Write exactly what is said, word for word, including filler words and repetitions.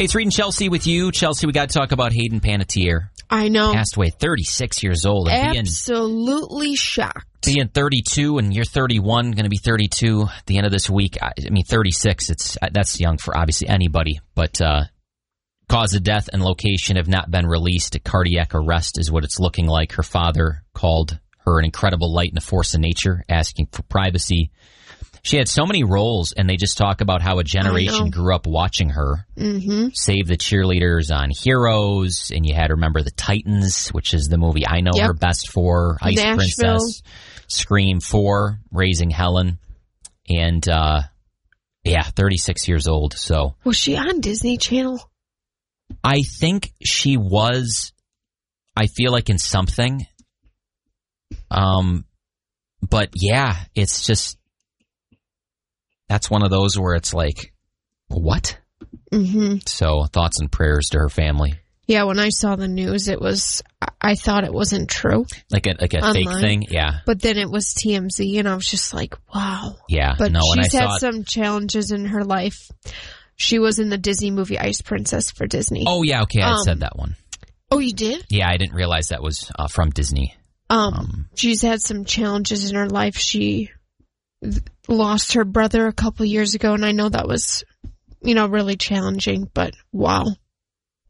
Hey, it's Reed and Chelsea with you. Chelsea, we got to talk about Hayden Panettiere. I know. Passed away, thirty-six years old. And Absolutely being, shocked. Being thirty-two and you're thirty-one, going to be thirty-two at the end of this week. I, I mean, thirty-six, it's that's young for obviously anybody. But uh, cause of death and location have not been released. A cardiac arrest is what it's looking like. Her father called her an incredible light and a force of nature, asking for privacy. She had so many roles, and they just talk about how a generation grew up watching her. Mm-hmm. Save the Cheerleaders on Heroes, and you had, remember, The Titans, which is the movie I know yep. her best for, Ice Nashville. Princess, Scream four, Raising Helen, and, uh, yeah, thirty-six years old, so. Was she on Disney Channel? I think she was, I feel like in something. Um, but, yeah, it's just... That's one of those where it's like, what? Mm-hmm. So thoughts and prayers to her family. Yeah, when I saw the news, it was, I thought it wasn't true. Like a, like a Online. fake thing? Yeah. But then it was T M Z, and I was just like, wow. Yeah. But no, when she's I had saw some challenges in her life. She was in the Disney movie Ice Princess for Disney. Oh, yeah, okay, I um, said that one. Oh, you did? Yeah, I didn't realize that was uh, from Disney. Um, um, she's had some challenges in her life. She lost her brother a couple years ago, and I know that was, you know, really challenging, but wow.